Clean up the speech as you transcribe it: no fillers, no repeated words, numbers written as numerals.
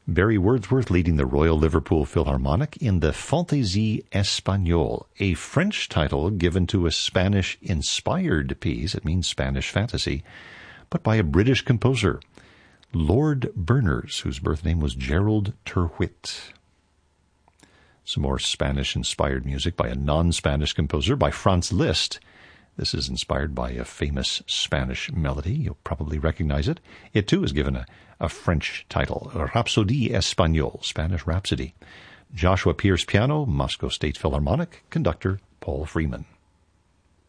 Barry Wordsworth leading the Royal Liverpool Philharmonic in the Fantaisie Espagnole, a French title given to a Spanish-inspired piece, it means Spanish fantasy, but by a British composer, Lord Berners, whose birth name was Gerald Terwit. Some more Spanish-inspired music by a non-Spanish composer, by Franz Liszt. This is inspired by a famous Spanish melody. You'll probably recognize it. It, too, is given a French title, Rhapsodie Espagnole, Spanish Rhapsody. Joshua Pierce piano, Moscow State Philharmonic, conductor Paul Freeman.